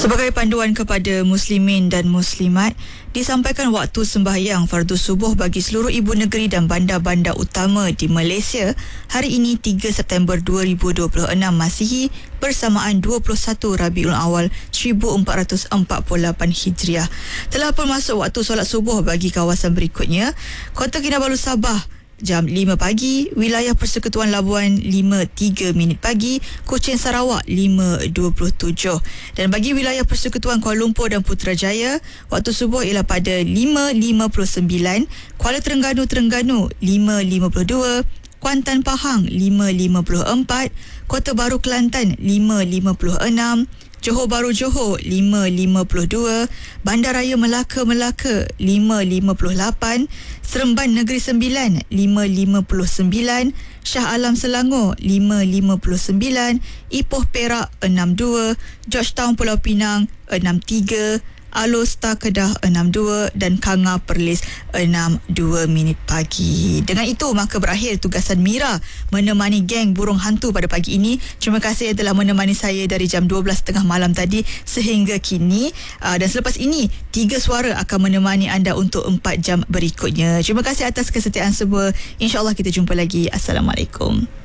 Sebagai panduan kepada muslimin dan muslimat, disampaikan waktu sembahyang fardu subuh bagi seluruh ibu negeri dan bandar-bandar utama di Malaysia hari ini 3 September 2026 Masihi bersamaan 21 Rabiul Awal 1448 Hijriah. Telah pun masuk waktu solat subuh bagi kawasan berikutnya: Kota Kinabalu Sabah jam 5 pagi, wilayah Persekutuan Labuan 5.3 minit pagi, Kuching Sarawak 5.27. Dan bagi wilayah Persekutuan Kuala Lumpur dan Putrajaya, waktu subuh ialah pada 5.59, Kuala Terengganu 5.52, Kuantan Pahang 5.54, Kota Baru Kelantan 5.56, Johor Bahru Johor 5.52, Bandaraya Melaka 5.58, Seremban Negeri Sembilan 5.59, Shah Alam Selangor 5.59, Ipoh Perak 62, Georgetown Pulau Pinang 63, Alor Star Kedah 62 dan Kanga Perlis 62 minit pagi. Dengan itu maka berakhir tugasan Mira menemani geng burung hantu pada pagi ini. Terima kasih yang telah menemani saya dari jam 12.30 malam tadi sehingga kini, dan selepas ini 3 suara akan menemani anda untuk 4 jam berikutnya. Terima kasih atas kesetiaan semua. InsyaAllah kita jumpa lagi. Assalamualaikum.